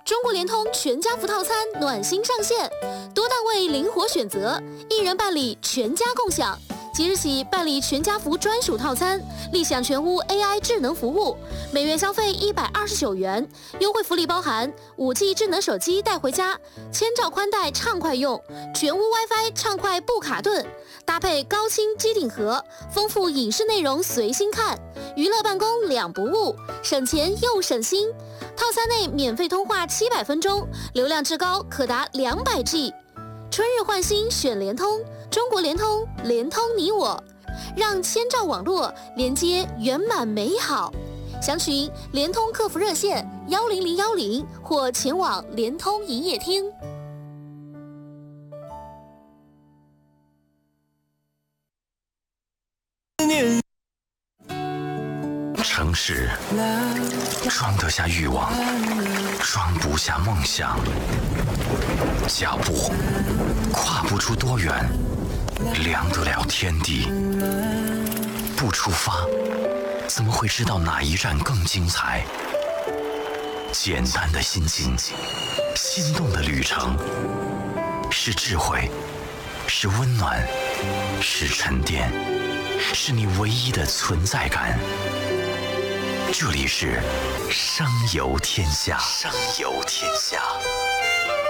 中国联通全家福套餐暖心上线，多档位灵活选择，一人办理全家共享。即日起办理全家福专属套餐，立享全屋 AI 智能服务，每月消费129元，优惠福利包含5G 智能手机带回家，千兆宽带畅快用，全屋 WiFi 畅快不卡顿，搭配高清机顶盒，丰富影视内容随心看，娱乐办公两不误，省钱又省心。套餐内免费通话700分钟，流量至高可达200G。春日换新选联通，中国联通，联通你我，让千兆网络连接圆满美好。详询联通客服热线10010或前往联通营业厅。 城市装得下欲望，装不下梦想。脚步跨不出多远，量得了天地。不出发，怎么会知道哪一站更精彩？简单的心情，心动的旅程，是智慧，是温暖，是沉淀，是你唯一的存在感。这里是声游天下，声游天下。